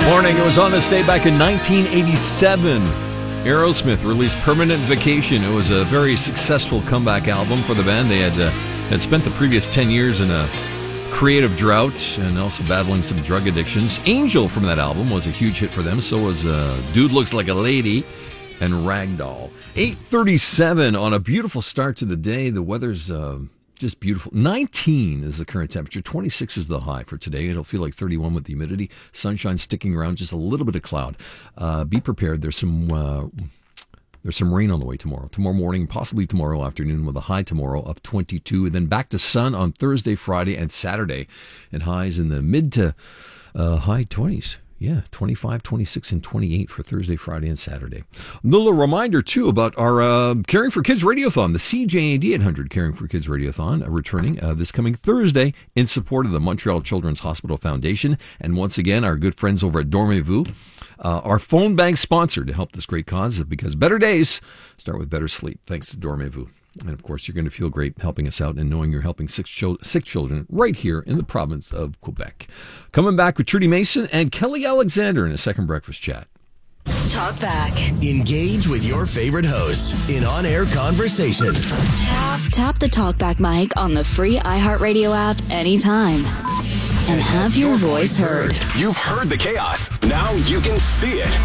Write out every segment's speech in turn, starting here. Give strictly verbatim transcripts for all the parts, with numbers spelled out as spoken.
Morning. It was on this day back in nineteen eighty-seven. Aerosmith released Permanent Vacation. It was a very successful comeback album for the band. They had uh, had spent the previous ten years in a creative drought and also battling some drug addictions. Angel from that album was a huge hit for them. So was uh, Dude Looks Like a Lady and Ragdoll. eight thirty-seven on a beautiful start to the day. The weather's uh, just beautiful. nineteen is the current temperature. twenty-six is the high for today. It'll feel like thirty-one with the humidity. Sunshine sticking around, just a little bit of cloud. Uh, be prepared. There's some... Uh, There's some rain on the way tomorrow. Tomorrow morning, possibly tomorrow afternoon, with a high tomorrow of twenty-two. And then back to sun on Thursday, Friday, and Saturday. And highs in the mid to uh, high twenties. Yeah, twenty-five, twenty-six, and twenty-eight for Thursday, Friday, and Saturday. A little reminder, too, about our uh, Caring for Kids Radiothon, the C J A D eight hundred Caring for Kids Radiothon, uh, returning uh, this coming Thursday in support of the Montreal Children's Hospital Foundation. And once again, our good friends over at Dormez-vous, uh, our phone bank sponsor to help this great cause, because better days start with better sleep, thanks to Dormez-vous. And, of course, you're going to feel great helping us out and knowing you're helping sick, chil- sick children right here in the province of Quebec. Coming back with Trudy Mason and Kelly Alexander in a second breakfast chat. Talk back. Engage with your favorite hosts in on-air conversation. Tap, tap the talkback mic on the free iHeartRadio app anytime. And have your voice heard. You've heard the chaos. Now you can see it.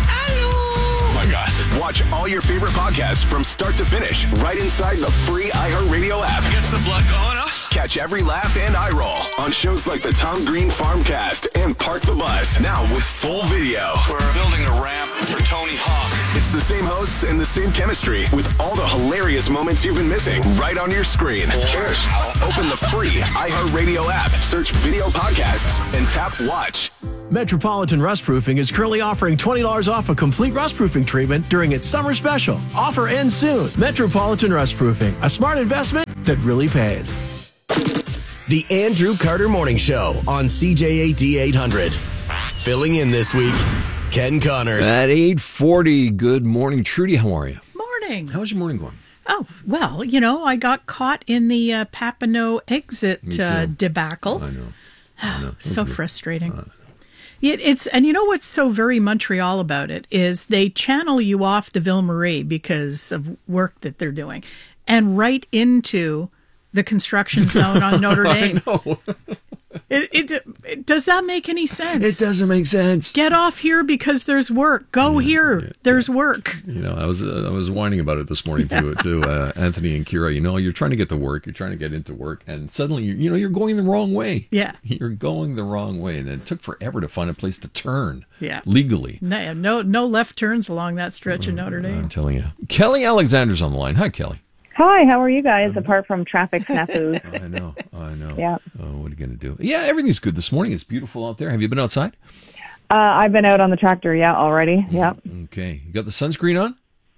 Oh my gosh. Watch all your favorite podcasts from start to finish right inside the free iHeartRadio app. Gets the blood going, huh? Catch every laugh and eye roll on shows like the Tom Green Farmcast and Park the Bus. Now with full video. We're building a ramp for Tony Hawk. It's the same hosts and the same chemistry with all the hilarious moments you've been missing right on your screen. Cheers. Open the free iHeartRadio app, search video podcasts, and tap watch. Metropolitan Rust Proofing is currently offering twenty dollars off a complete rust proofing treatment during its summer special. Offer ends soon. Metropolitan Rust Proofing, a smart investment that really pays. The Andrew Carter Morning Show on C J A D eight hundred. Filling in this week, Ken Connors. At eight forty, good morning. Trudy, how are you? Morning. How's your morning going? Oh, well, you know, I got caught in the uh, Papineau exit uh, debacle. I know. I know. So frustrating. Uh, It, it's and you know what's so very Montreal about it is they channel you off the Ville Marie because of work that they're doing, and right into the construction zone on Notre Dame. I know. It, it, it does that make any sense? It doesn't make sense. Get off here because there's work. Go yeah, here. Yeah, there's yeah. work. You know, I was uh, I was whining about it this morning to to uh, Anthony and Kira. You know, you're trying to get to work, you're trying to get into work, and suddenly you you know you're going the wrong way. Yeah, you're going the wrong way, and it took forever to find a place to turn. Yeah, legally. No, no, no left turns along that stretch of Notre Dame. I'm telling you. Kelly Alexander's on the line. Hi, Kelly. Hi, how are you guys, apart from traffic snafus? I know, I know. Yeah. Oh, what are you going to do? Yeah, everything's good this morning. It's beautiful out there. Have you been outside? Uh, I've been out on the tractor, yeah, already. Yeah. Okay. You got the sunscreen on?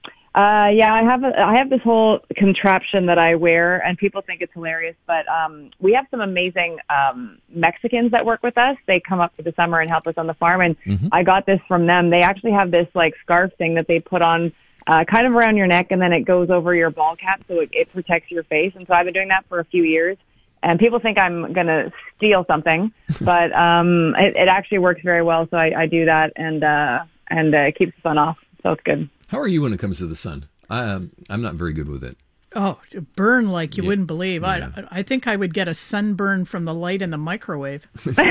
Uh, yeah, I have a, I have this whole contraption that I wear, and people think it's hilarious, but um, we have some amazing um, Mexicans that work with us. They come up for the summer and help us on the farm, and mm-hmm. I got this from them. They actually have this, like, scarf thing that they put on Uh, kind of around your neck, and then it goes over your ball cap, so it, it protects your face. And so I've been doing that for a few years. And people think I'm going to steal something, but um, it, it actually works very well. So I, I do that, and uh, and uh, it keeps the sun off. So it's good. How are you when it comes to the sun? I, um, I'm not very good with it. Oh, to burn like you yeah. wouldn't believe. Yeah. I, I think I would get a sunburn from the light in the microwave.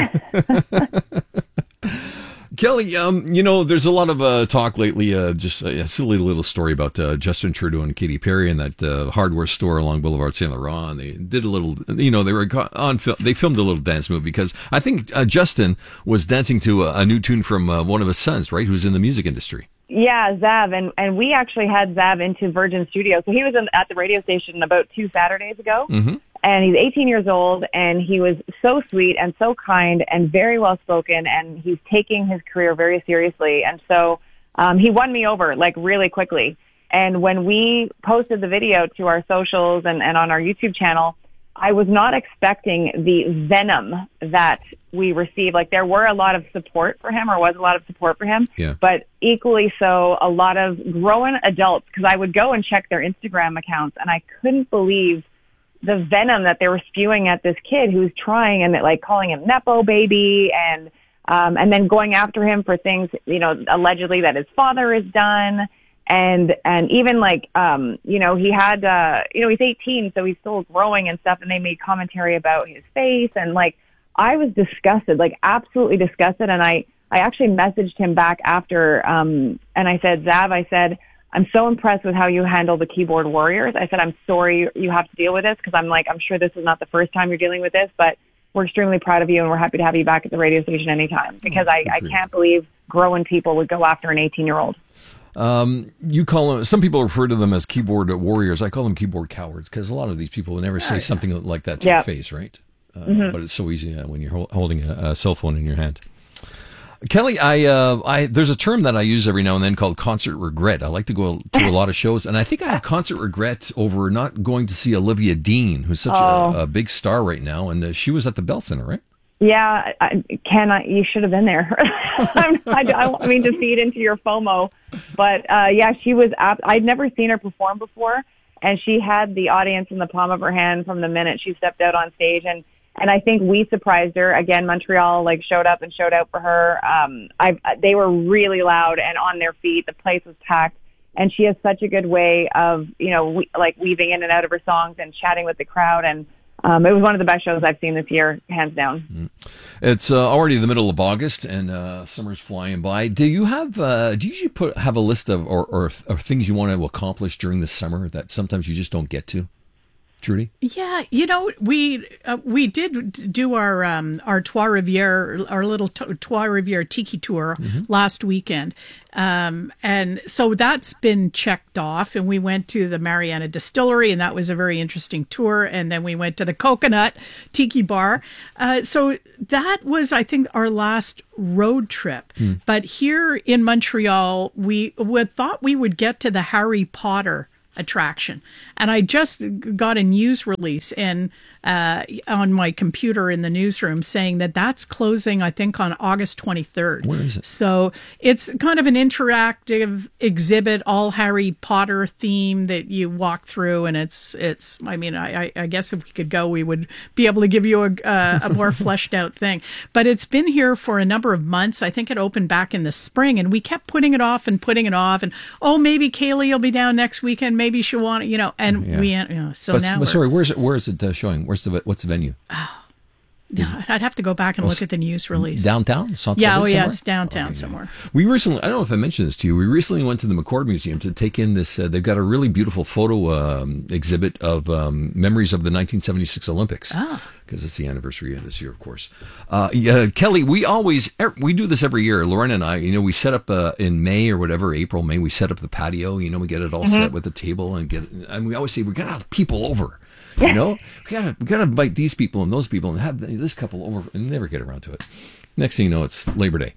Kelly, um, you know, there's a lot of uh, talk lately, uh, just a, a silly little story about uh, Justin Trudeau and Katy Perry and that uh, hardware store along Boulevard Saint Laurent. They did a little, you know, they were on film. They filmed a little dance move because I think uh, Justin was dancing to a, a new tune from uh, one of his sons, right, who's in the music industry. Yeah, Zav, and, and we actually had Zav into Virgin Studios. So he was in, at the radio station about two Saturdays ago. Mm-hmm. And he's eighteen years old, and he was so sweet and so kind and very well-spoken, and he's taking his career very seriously. And so um, he won me over, like, really quickly. And when we posted the video to our socials and, and on our YouTube channel, I was not expecting the venom that we received. Like, there were a lot of support for him, or was a lot of support for him, yeah. but equally so, a lot of grown adults, because I would go and check their Instagram accounts, and I couldn't believe the venom that they were spewing at this kid who's trying, and like calling him Nepo baby and um, and then going after him for things, you know, allegedly that his father has done. And, and even like, um, you know, he had, uh, you know, he's eighteen, so he's still growing and stuff. And they made commentary about his face. And like, I was disgusted, like absolutely disgusted. And I, I actually messaged him back after, um, and I said, Zav, I said, I'm so impressed with how you handle the keyboard warriors. I said, I'm sorry you have to deal with this, because I'm like, I'm sure this is not the first time you're dealing with this, but we're extremely proud of you and we're happy to have you back at the radio station anytime, because I, I can't believe grown people would go after an eighteen-year-old. Um, you call them, some people refer to them as keyboard warriors. I call them keyboard cowards, because a lot of these people will never say something like that to yeah. your face, right? Uh, mm-hmm. But it's so easy uh, when you're ho- holding a, a cell phone in your hand. Kelly, I, uh, I, there's a term that I use every now and then called concert regret. I like to go to a lot of shows, and I think I have concert regret over not going to see Olivia Dean, who's such oh. a, a big star right now, and uh, she was at the Bell Center, right? Yeah, I, Ken, I, you should have been there. I'm, I, I don't mean to feed into your FOMO, but uh, yeah, she was. Ab- I'd never seen her perform before, and she had the audience in the palm of her hand from the minute she stepped out on stage, and. And I think we surprised her. Again, Montreal like showed up and showed out for her. Um, I, they were really loud and on their feet. The place was packed. And she has such a good way of, you know, we, like weaving in and out of her songs and chatting with the crowd. And um, it was one of the best shows I've seen this year, hands down. It's uh, already the middle of August, and uh, summer's flying by. Do you have? Uh, do you usually put have a list of or, or, or things you want to accomplish during the summer that sometimes you just don't get to? Trudy? Yeah, you know, we uh, we did do our um, our Trois Rivières, our little t- Trois Rivières Tiki tour mm-hmm. last weekend. Um, and so that's been checked off, and we went to the Mariana Distillery, and that was a very interesting tour. And then we went to the Coconut Tiki Bar. Uh, so that was, I think, our last road trip. Hmm. But here in Montreal, we would, thought we would get to the Harry Potter attraction. And I just got a news release in uh, on my computer in the newsroom saying that that's closing, I think, on August twenty-third. Where is it? So it's kind of an interactive exhibit, all Harry Potter theme that you walk through. And it's, it's. I mean, I, I guess if we could go, we would be able to give you a, a, a more fleshed out thing. But it's been here for a number of months. I think it opened back in the spring, and we kept putting it off and putting it off. And, oh, maybe Kaylee will be down next weekend. Maybe she'll want, you know, and yeah. we, you know, so but, now. But sorry, where's it? Where is it uh, showing? Where's the what's the venue? Oh, yeah, I'd have to go back and look at the news release. Downtown? Centre yeah, oh somewhere? yeah, it's downtown oh, yeah. somewhere. We recently, I don't know if I mentioned this to you, we recently went to the McCord Museum to take in this, uh, they've got a really beautiful photo um, exhibit of um, memories of the nineteen seventy-six Olympics. Oh. Because it's the anniversary of this year, of course. Uh, yeah, Kelly, we always, we do this every year. Lauren and I, you know, we set up uh, in May or whatever, April, May, we set up the patio, you know, we get it all mm-hmm. set with the table and get, and we always say, we got to have people over. You know, we gotta we gotta invite these people and those people and have this couple over, and never get around to it. Next thing you know, it's Labor Day.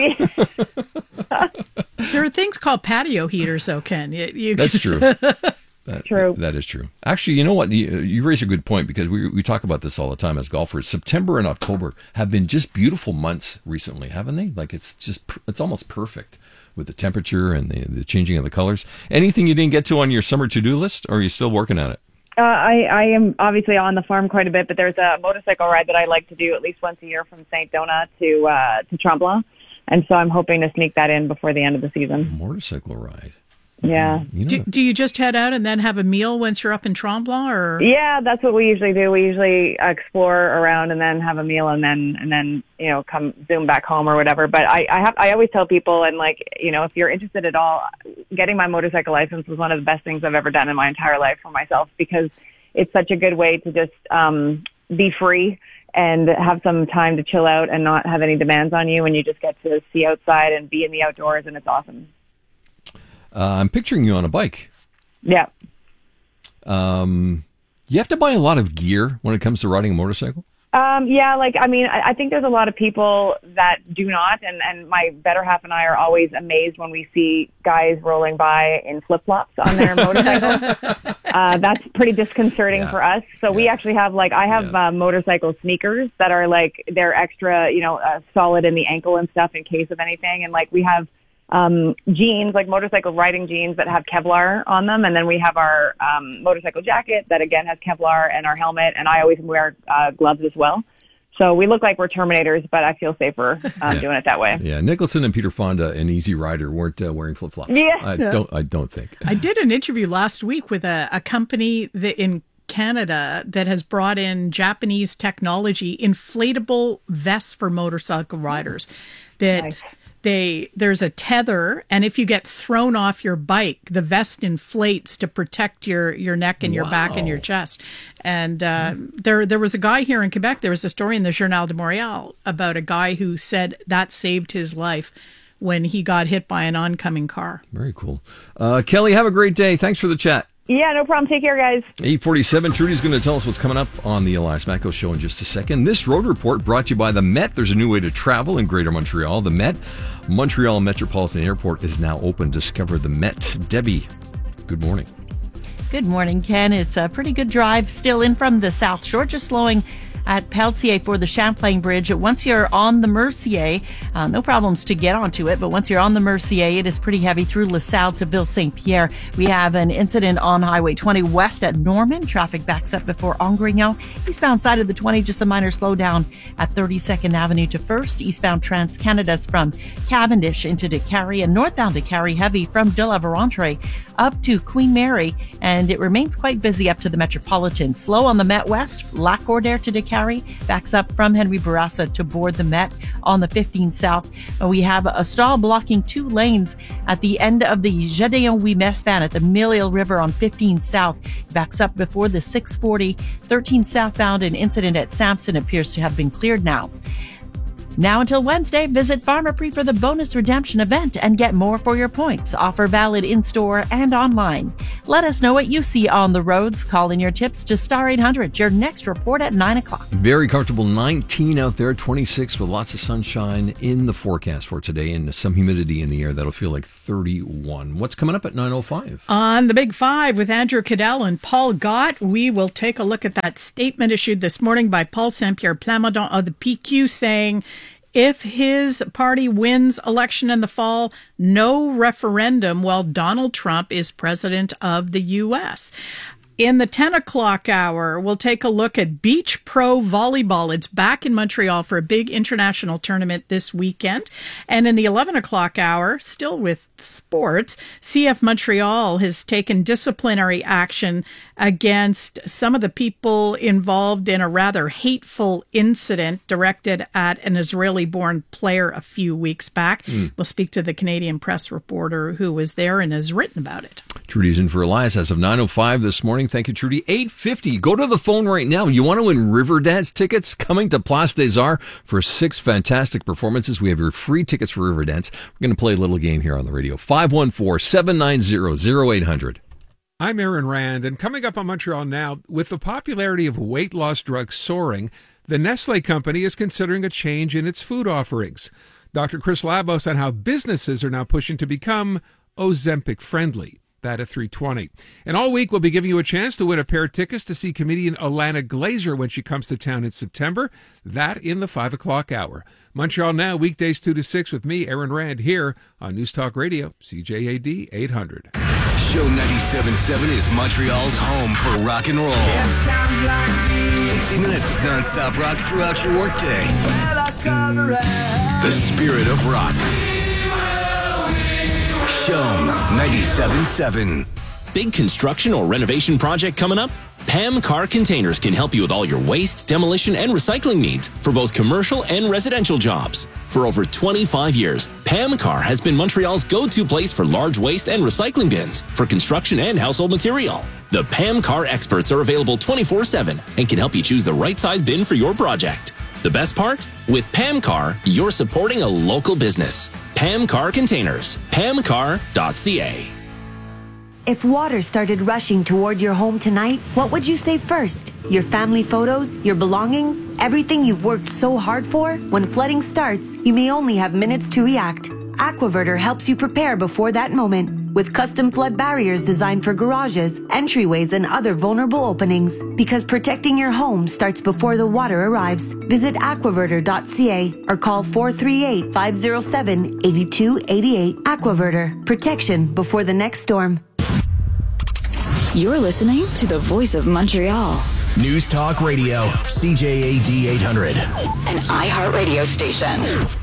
There are things called patio heaters, though, Ken. You, you That's true. That, true. That is true. Actually, you know what? You, you raise a good point, because we we talk about this all the time as golfers. September and October have been just beautiful months recently, haven't they? Like it's just it's almost perfect with the temperature and the, the changing of the colors. Anything you didn't get to on your summer to-do list, or are you still working on it? Uh, I, I am obviously on the farm quite a bit, but there's a motorcycle ride that I like to do at least once a year from Saint Donat to uh, to Tremblant, and so I'm hoping to sneak that in before the end of the season. Motorcycle ride. Yeah. You know, do, do you just head out and then have a meal once you're up in Tremblant, or? Yeah, that's what we usually do. We usually explore around and then have a meal and then and then you know come zoom back home or whatever. But I I, have, I always tell people, and like you know if you're interested at all, getting my motorcycle license was one of the best things I've ever done in my entire life for myself, because it's such a good way to just um, be free and have some time to chill out and not have any demands on you, and you just get to see outside and be in the outdoors, and it's awesome. Uh, I'm picturing you on a bike. Yeah. Um, you have to buy a lot of gear when it comes to riding a motorcycle? Um, yeah, like, I mean, I, I think there's a lot of people that do not, and, and my better half and I are always amazed when we see guys rolling by in flip-flops on their motorcycles. Uh, that's pretty disconcerting yeah. for us. So yeah. we actually have, like, I have yeah. uh, motorcycle sneakers that are, like, they're extra, you know, uh, solid in the ankle and stuff in case of anything. And, like, we have um, jeans, like motorcycle riding jeans that have Kevlar on them. And then we have our um, motorcycle jacket that, again, has Kevlar, and our helmet. And I always wear uh, gloves as well. So we look like we're Terminators, but I feel safer um, yeah. doing it that way. Yeah, Nicholson and Peter Fonda and Easy Rider weren't uh, wearing flip flops. Yeah, I yeah. don't. I don't think. I did an interview last week with a, a company that in Canada that has brought in Japanese technology, inflatable vests for motorcycle riders. That Nice. they there's a tether, and if you get thrown off your bike, the vest inflates to protect your, your neck and your back and your Wow. chest. And uh, there there was a guy here in Quebec. There was a story in the Journal de Montréal about a guy who said that saved his life when he got hit by an oncoming car. Very cool. Uh, Kelly, have a great day. Thanks for the chat. Yeah, no problem. Take care, guys. eight forty-seven, Trudy's going to tell us what's coming up on the Elias Macko Show in just a second. This road report brought to you by the Met. There's a new way to travel in Greater Montreal. The Met, Montreal Metropolitan Airport, is now open. Discover the Met. Debbie, good morning. Good morning, Ken. It's a pretty good drive still in from the South Shore, just slowing at Pelletier for the Champlain Bridge. Once you're on the Mercier, uh, no problems to get onto it, but once you're on the Mercier, it is pretty heavy through LaSalle to Ville Saint Pierre. We have an incident on Highway twenty west at Norman. Traffic backs up before Angrignon. Eastbound side of the twenty, just a minor slowdown at thirty-second Avenue to First. Eastbound Trans-Canada's from Cavendish into Décarie, and northbound Décarie heavy from De La Vérendrye up to Queen Mary, and it remains quite busy up to the Metropolitan. Slow on the Met West, Lac-Cordaire to Décarie. Backs up from Henry Bourassa to board the Met on the fifteen South. We have a stall blocking two lanes at the end of the Gédéon Ouimet span at the Mille River on fifteen South. Backs up before the six forty. thirteen southbound, an incident at Sampson appears to have been cleared now. Now until Wednesday, visit Pharmaprix for the bonus redemption event and get more for your points. Offer valid in-store and online. Let us know what you see on the roads. Call in your tips to Star eight hundred. Your next report at nine o'clock. Very comfortable. nineteen out there, twenty-six with lots of sunshine in the forecast for today and some humidity in the air. That'll feel like thirty-one. What's coming up at nine oh five? On the Big Five with Andrew Cadell and Paul Gott, we will take a look at that statement issued this morning by Paul Saint-Pierre Plamondon of the P Q saying if his party wins election in the fall, no referendum while Donald Trump is president of the U S. In the ten o'clock hour, we'll take a look at Beach Pro Volleyball. It's back in Montreal for a big international tournament this weekend. And in the eleven o'clock hour, still with sports, C F Montreal has taken disciplinary action against some of the people involved in a rather hateful incident directed at an Israeli-born player a few weeks back. Mm. We'll speak to the Canadian press reporter who was there and has written about it. Trudy's in for Elias as of nine oh five this morning. Thank you, Trudy. eight fifty. Go to the phone right now. You want to win Riverdance tickets? Coming to Place des Arts for six fantastic performances. We have your free tickets for Riverdance. We're going to play a little game here on the radio. five one four, seven nine zero, zero eight hundred. I'm Aaron Rand, and coming up on Montreal Now, with the popularity of weight loss drugs soaring, the Nestle company is considering a change in its food offerings. Doctor Chris Labos on how businesses are now pushing to become Ozempic friendly. That at three twenty. And all week, we'll be giving you a chance to win a pair of tickets to see comedian Alana Glazer when she comes to town in September. That in the five o'clock hour. Montreal Now, weekdays two to six with me, Aaron Rand, here on News Talk Radio, C J A D eight hundred. Show ninety-seven point seven is Montreal's home for rock and roll. sixty minutes of nonstop rock throughout your workday. The spirit of rock. Show ninety-seven point seven. Big construction or renovation project coming up? Pam Car Containers can help you with all your waste, demolition, and recycling needs for both commercial and residential jobs. For over twenty-five years, Pam Car has been Montreal's go-to place for large waste and recycling bins for construction and household material. The Pam Car experts are available twenty-four seven and can help you choose the right size bin for your project. The best part? With Pam Car, you're supporting a local business. Pam Car Containers, pam car dot c a. If water started rushing toward your home tonight, what would you save first? Your family photos? Your belongings? Everything you've worked so hard for? When flooding starts, you may only have minutes to react. Aquaverter helps you prepare before that moment with custom flood barriers designed for garages, entryways, and other vulnerable openings. Because protecting your home starts before the water arrives. Visit aquaverter dot c a or call four three eight, five zero seven, eight two eight eight. Aquaverter. Protection before the next storm. You're listening to the Voice of Montreal, News Talk Radio, C J A D eight hundred. An iHeartRadio station.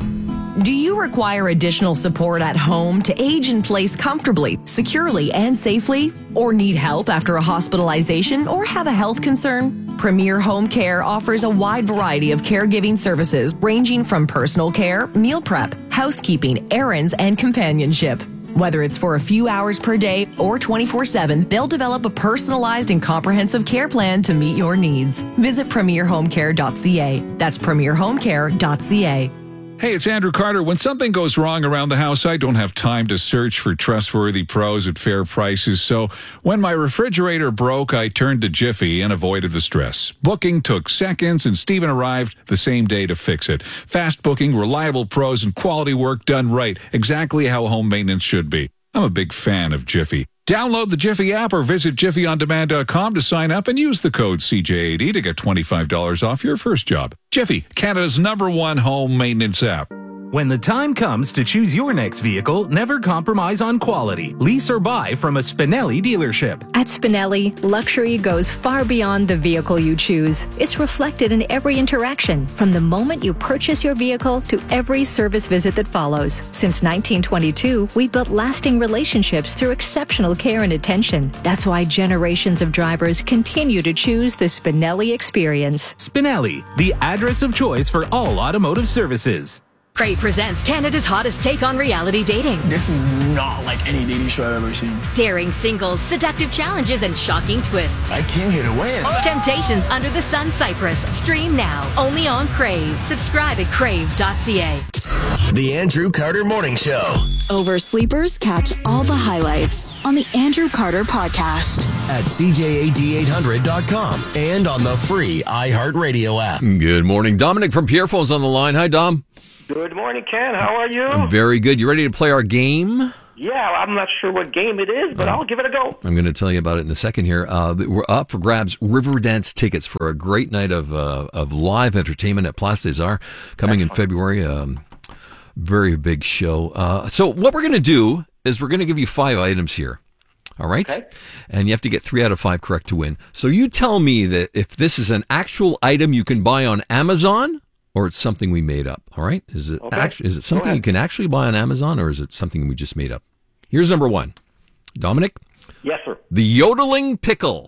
Do you require additional support at home to age in place comfortably, securely, and safely? Or need help after a hospitalization or have a health concern? Premier Home Care offers a wide variety of caregiving services ranging from personal care, meal prep, housekeeping, errands, and companionship. Whether it's for a few hours per day or twenty-four seven, they'll develop a personalized and comprehensive care plan to meet your needs. Visit premier home care dot c a. That's premier home care dot c a. Hey, it's Andrew Carter. When something goes wrong around the house, I don't have time to search for trustworthy pros at fair prices. So when my refrigerator broke, I turned to Jiffy and avoided the stress. Booking took seconds, and Steven arrived the same day to fix it. Fast booking, reliable pros, and quality work done right. Exactly how home maintenance should be. I'm a big fan of Jiffy. Download the Jiffy app or visit jiffy on demand dot com to sign up and use the code C J A D to get twenty-five dollars off your first job. Jiffy, Canada's number one home maintenance app. When the time comes to choose your next vehicle, never compromise on quality. Lease or buy from a Spinelli dealership. At Spinelli, luxury goes far beyond the vehicle you choose. It's reflected in every interaction, from the moment you purchase your vehicle to every service visit that follows. Since nineteen twenty-two, we've built lasting relationships through exceptional care and attention. That's why generations of drivers continue to choose the Spinelli experience. Spinelli, the address of choice for all automotive services. Crave presents Canada's hottest take on reality dating. This is not like any dating show I've ever seen. Daring singles, seductive challenges, and shocking twists. I came here to win. Temptations under the sun cypress. Stream now, only on Crave. Subscribe at crave dot c a. The Andrew Carter Morning Show. Oversleepers catch all the highlights on the Andrew Carter Podcast. At C J A D eight hundred dot com and on the free iHeartRadio app. Good morning. Dominic from Pierrefonds on the line. Hi, Dom. Good morning, Ken. How are you? I'm very good. You ready to play our game? Yeah, I'm not sure what game it is, but I'll give it a go. I'm going to tell you about it in a second here. Uh, we're up for grabs Riverdance tickets for a great night of uh, of live entertainment at Place des Arts coming Excellent. in February. Um, very big show. Uh, so what we're going to do is we're going to give you five items here. All right? Okay. And you have to get three out of five correct to win. So you tell me that if this is an actual item you can buy on Amazon, or it's something we made up, all right? Is it okay. actually, is it something you can actually buy on Amazon, or is it something we just made up? Here's number one. Dominic? Yes, sir. The yodeling pickle.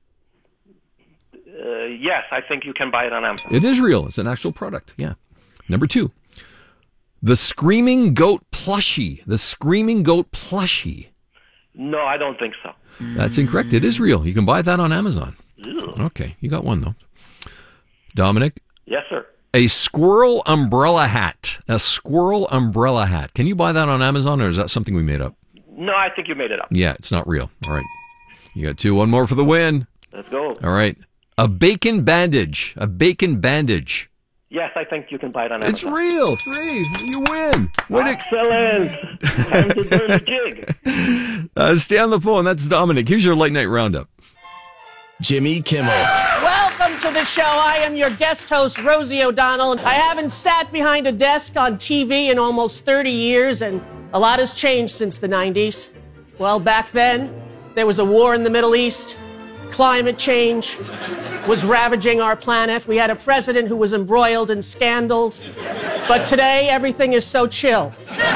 Uh, yes, I think you can buy it on Amazon. It is real. It's an actual product, yeah. Number two. The Screaming Goat plushie. The Screaming Goat plushie. No, I don't think so. That's incorrect. It is real. You can buy that on Amazon. Ew. Okay, you got one, though. Dominic? Yes, sir. A squirrel umbrella hat. A squirrel umbrella hat. Can you buy that on Amazon, or is that something we made up? No, I think you made it up. Yeah, it's not real. All right. You got two. One more for the win. Let's go. All right. A bacon bandage. A bacon bandage. Yes, I think you can buy it on Amazon. It's real. Three. You win. What Excellent. Time to do the jig. Uh, stay on the phone. That's Dominic. Here's your late night roundup. Jimmy Kimmel. Welcome to the show. I am your guest host, Rosie O'Donnell. I haven't sat behind a desk on T V in almost thirty years, and a lot has changed since the nineties. Well, back then, there was a war in the Middle East. Climate change was ravaging our planet. We had a president who was embroiled in scandals. But today, everything is so chill.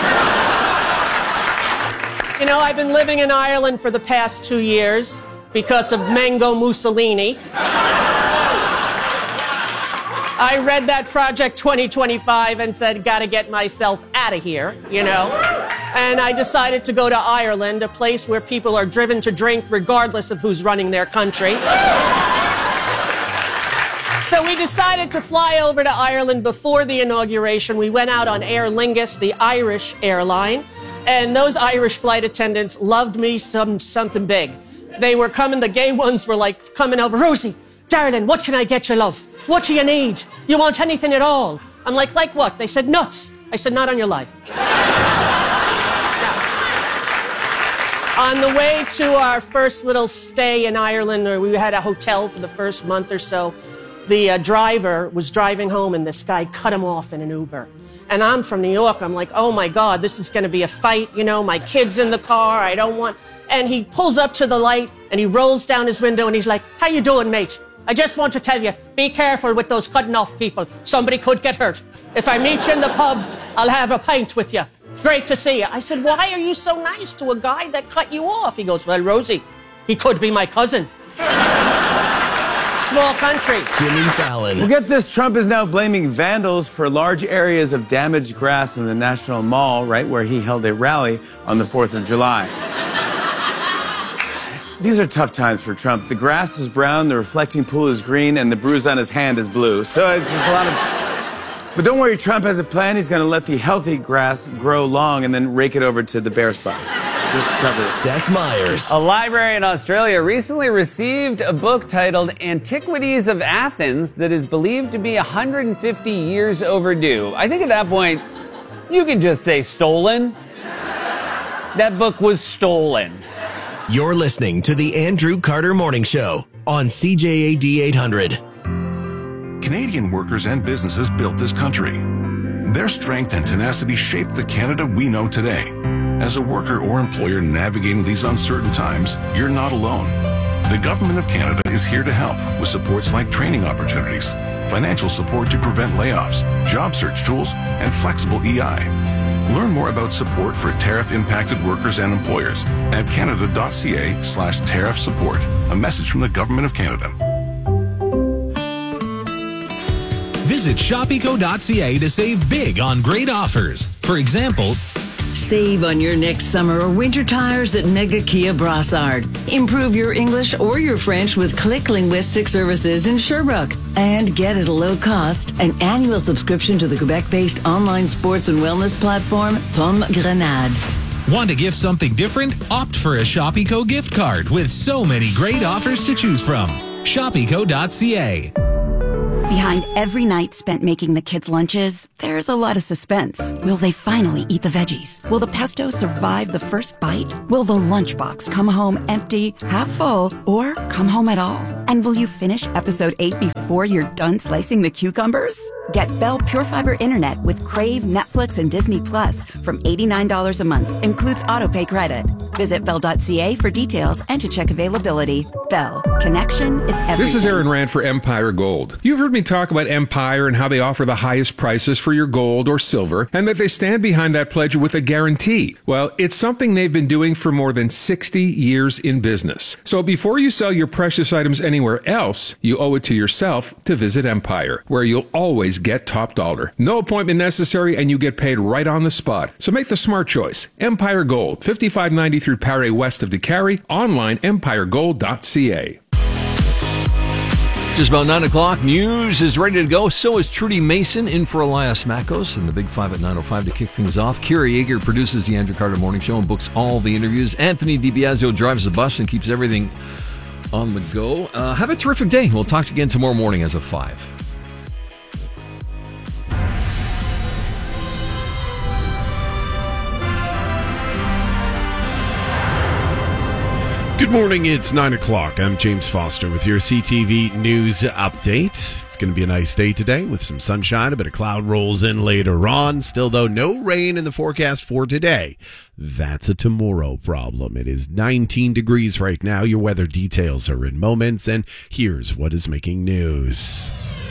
You know, I've been living in Ireland for the past two years because of Mango Mussolini. I read that Project twenty twenty-five and said, gotta get myself out of here, you know? And I decided to go to Ireland, a place where people are driven to drink regardless of who's running their country. So we decided to fly over to Ireland before the inauguration. We went out on Aer Lingus, the Irish airline, and those Irish flight attendants loved me some something big. They were coming, the gay ones were like coming over, Rosie, darling, what can I get you, love? What do you need? You want anything at all? I'm like, like what? They said, nuts. I said, not on your life. On the way to our first little stay in Ireland, or we had a hotel for the first month or so, the uh, driver was driving home and this guy cut him off in an Uber. And I'm from New York. I'm like, oh my God, this is going to be a fight. You know, my kid's in the car. I don't want... And he pulls up to the light and he rolls down his window and he's like, how you doing, mate? I just want to tell you, be careful with those cutting off people. Somebody could get hurt. If I meet you in the pub, I'll have a pint with you. Great to see you. I said, why are you so nice to a guy that cut you off? He goes, well, Rosie, he could be my cousin. Small country. Jimmy Fallon. Well, get this. Trump is now blaming vandals for large areas of damaged grass in the National Mall, right where he held a rally on the fourth of July. These are tough times for Trump. The grass is brown, the reflecting pool is green, and the bruise on his hand is blue. So it's just a lot of... But don't worry, Trump has a plan. He's going to let the healthy grass grow long and then rake it over to the bare spot. Seth Meyers. A library in Australia recently received a book titled Antiquities of Athens that is believed to be one hundred fifty years overdue. I think at that point, you can just say stolen. That book was stolen. You're listening to the Andrew Carter Morning Show on C J A D eight hundred. Canadian workers and businesses built this country. Their strength and tenacity shaped the Canada we know today. As a worker or employer navigating these uncertain times, you're not alone. The Government of Canada is here to help with supports like training opportunities, financial support to prevent layoffs, job search tools, and flexible E I. Learn more about support for tariff-impacted workers and employers at canada.ca slash tariff support. A message from the Government of Canada. Visit shop eco dot c a to save big on great offers. For example, save on your next summer or winter tires at Mega Kia Brassard. Improve your English or your French with Click Linguistic Services in Sherbrooke. And get at a low cost an annual subscription to the Quebec-based online sports and wellness platform, Pomme Grenade. Want to gift something different? Opt for a Shop Eco gift card with so many great offers to choose from. shop eco dot c a. Behind every night spent making the kids' lunches, there's a lot of suspense. Will they finally eat the veggies? Will the pesto survive the first bite? Will the lunchbox come home empty, half full, or come home at all? And will you finish episode eight before you're done slicing the cucumbers? Get Bell Pure Fiber Internet with Crave, Netflix, and Disney Plus from eighty-nine dollars a month. Includes autopay credit. Visit bell dot c a for details and to check availability. Bell. Connection is everything. This is Aaron Rand for Empire Gold. You've heard me talk about Empire and how they offer the highest prices for your gold or silver, and that they stand behind that pledge with a guarantee. Well, it's something they've been doing for more than sixty years in business. So before you sell your precious items anywhere else, you owe it to yourself to visit Empire, where you'll always get top dollar. No appointment necessary, and you get paid right on the spot. So make the smart choice. Empire Gold, fifty-five ninety through Paré west of DeCarry, online empire gold dot c a. Just about nine o'clock, news is ready to go. So is Trudy Mason in for Elias Makos and the Big Five at nine oh five to kick things off. Kira Yeager produces the Andrew Carter Morning Show and books all the interviews. Anthony DiBiasio drives the bus and keeps everything on the go. Uh, have a terrific day. We'll talk to you again tomorrow morning as of five. Good morning, it's nine o'clock. I'm James Foster with your C T V News Update. It's going to be a nice day today with some sunshine. A bit of cloud rolls in later on. Still, though, no rain in the forecast for today. That's a tomorrow problem. It is nineteen degrees right now. Your weather details are in moments, and here's what is making news.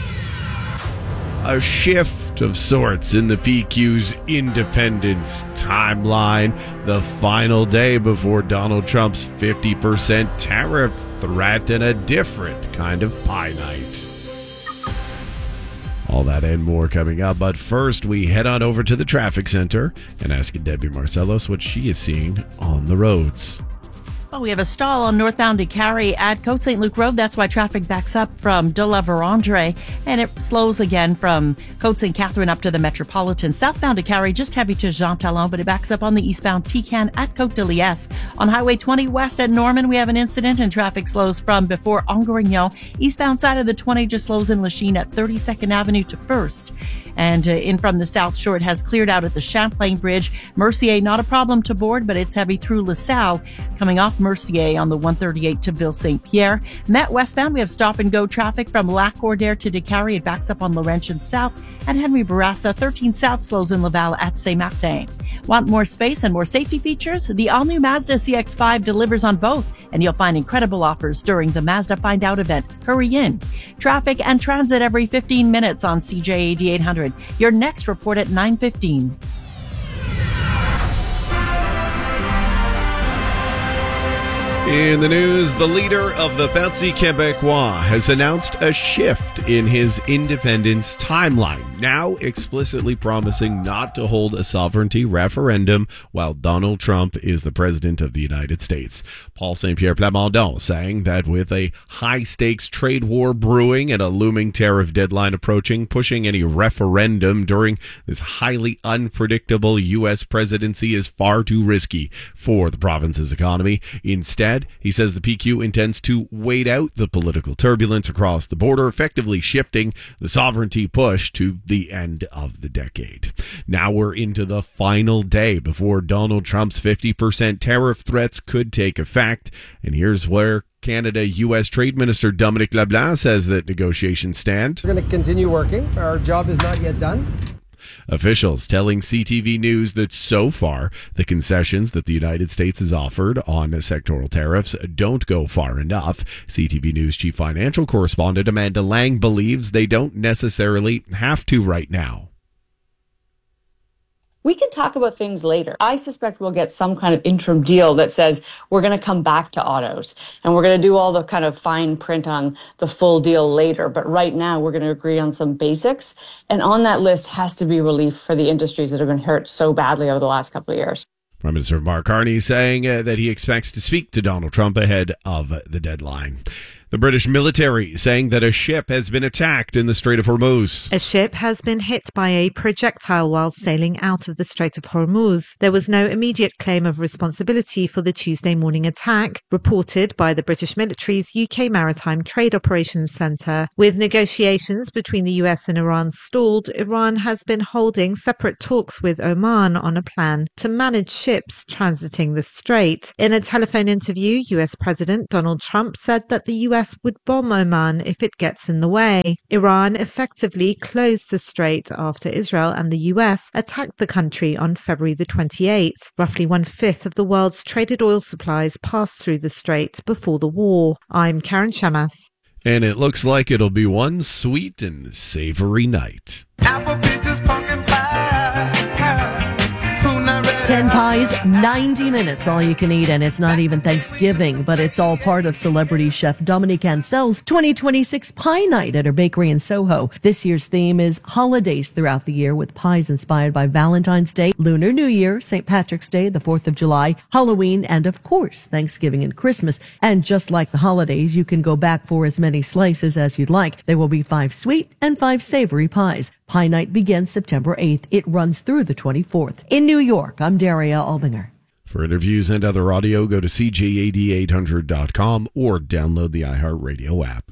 A shift of sorts in the P Q's independence timeline. The final day before Donald Trump's fifty percent tariff threat and a different kind of pie night. All that and more coming up. But first, we head on over to the traffic center and ask Debbie Marcellos what she is seeing on the roads. Well, we have a stall on northbound DeCarry at Côte Saint Luc Road. That's why traffic backs up from De La Vérendrye, and it slows again from Côte Saint Catherine up to the Metropolitan. Southbound DeCarry, just heavy to Jean Talon, but it backs up on the eastbound Tican at Côte de Liesse. On Highway twenty west at Norman, we have an incident, and traffic slows from before Angrignon. Eastbound side of the twenty just slows in Lachine at thirty-second Avenue to First. And uh, in from the South Shore, it has cleared out at the Champlain Bridge. Mercier, not a problem to board, but it's heavy through LaSalle. Coming off Mercier on the one thirty-eight to Ville Saint Pierre. Met westbound, we have stop and go traffic from Lac Cordaire to Décarie. It backs up on Laurentian South. And Henry Bourassa, thirteen South slows in Laval at Saint Martin. Want more space and more safety features? The all-new Mazda C X five delivers on both, and you'll find incredible offers during the Mazda Find Out event. Hurry in. Traffic and transit every fifteen minutes on C J A D eight hundred. Your next report at nine fifteen. In the news, the leader of the Parti Québécois has announced a shift in his independence timeline, now explicitly promising not to hold a sovereignty referendum while Donald Trump is the president of the United States. Paul Saint-Pierre Plamondon saying that with a high-stakes trade war brewing and a looming tariff deadline approaching, pushing any referendum during this highly unpredictable U S presidency is far too risky for the province's economy. Instead, he says the P Q intends to wait out the political turbulence across the border, effectively shifting the sovereignty push to the end of the decade. Now we're into the final day before Donald Trump's fifty percent tariff threats could take effect. And here's where Canada-U S Trade Minister Dominic LeBlanc says that negotiations stand. We're going to continue working. Our job is not yet done. Officials telling C T V News that so far, the concessions that the United States has offered on sectoral tariffs don't go far enough. C T V News chief financial correspondent Amanda Lang believes they don't necessarily have to right now. We can talk about things later. I suspect we'll get some kind of interim deal that says we're going to come back to autos and we're going to do all the kind of fine print on the full deal later. But right now we're going to agree on some basics. And on that list has to be relief for the industries that have been hurt so badly over the last couple of years. Prime Minister Mark Carney saying uh, that he expects to speak to Donald Trump ahead of the deadline. The British military saying that a ship has been attacked in the Strait of Hormuz. A ship has been hit by a projectile while sailing out of the Strait of Hormuz. There was no immediate claim of responsibility for the Tuesday morning attack, reported by the British military's U K Maritime Trade Operations Centre. With negotiations between the U S and Iran stalled, Iran has been holding separate talks with Oman on a plan to manage ships transiting the strait. In a telephone interview, U S President Donald Trump said that the U S would bomb Oman if it gets in the way. Iran effectively closed the strait after Israel and the U S attacked the country on February the twenty-eighth. Roughly one-fifth of the world's traded oil supplies passed through the strait before the war. I'm Karen Shamas. And it looks like it'll be one sweet and savory night. ten pies, ninety minutes, all you can eat, and it's not even Thanksgiving, but it's all part of celebrity chef Dominique Ansell's twenty twenty-six Pie Night at her bakery in Soho. This year's theme is holidays throughout the year, with pies inspired by Valentine's Day, Lunar New Year, Saint Patrick's Day, the fourth of July, Halloween, and of course, Thanksgiving and Christmas. And just like the holidays, you can go back for as many slices as you'd like. There will be five sweet and five savory pies. Pie Night begins September eighth. It runs through the twenty-fourth. In New York, I'm Daria Albinger. For interviews and other audio, go to C J A D eight hundred dot com or download the iHeartRadio app.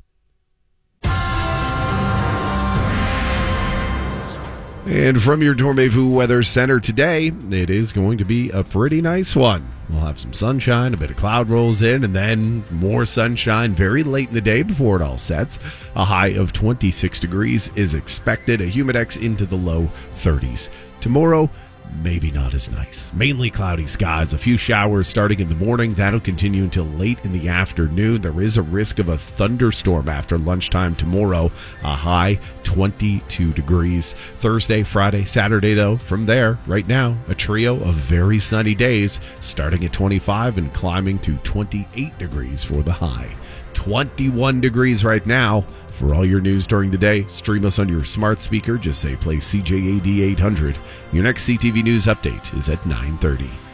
And from your Dormez-vous Weather Center today, it is going to be a pretty nice one. We'll have some sunshine, a bit of cloud rolls in, and then more sunshine very late in the day before it all sets. A high of twenty-six degrees is expected, a humidex into the low thirties. Tomorrow, maybe not as nice. Mainly cloudy skies, a few showers starting in the morning. That'll continue until late in the afternoon. There is a risk of a thunderstorm after lunchtime tomorrow. A high twenty-two degrees. Thursday, Friday, Saturday, though, from there, right now, a trio of very sunny days, starting at twenty-five and climbing to twenty-eight degrees for the high. twenty-one degrees right now. For all your news during the day, stream us on your smart speaker. Just say play C J A D eight hundred. Your next C T V News update is at nine thirty.